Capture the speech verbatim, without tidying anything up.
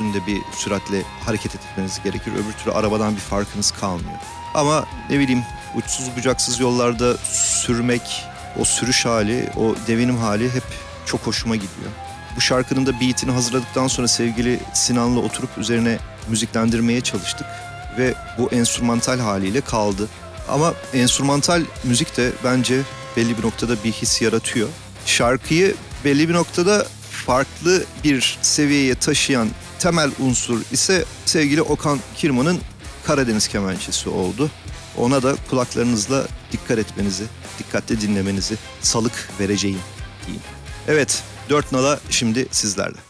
yönde bir süratle hareket etmeniz gerekir. Öbür türlü arabadan bir farkınız kalmıyor. Ama ne bileyim, uçsuz bucaksız yollarda sürmek, o sürüş hali, o devinim hali hep çok hoşuma gidiyor. Bu şarkının da beatini hazırladıktan sonra sevgili Sinan'la oturup üzerine müziklendirmeye çalıştık. Ve bu enstrümantal haliyle kaldı. Ama enstrümantal müzik de bence belli bir noktada bir his yaratıyor. Şarkıyı belli bir noktada farklı bir seviyeye taşıyan temel unsur ise sevgili Okan Kirman'ın Karadeniz kemençesi oldu. Ona da kulaklarınızla dikkat etmenizi, dikkatle dinlemenizi salık vereceğim diyeyim. Evet, dört nala şimdi sizlerle.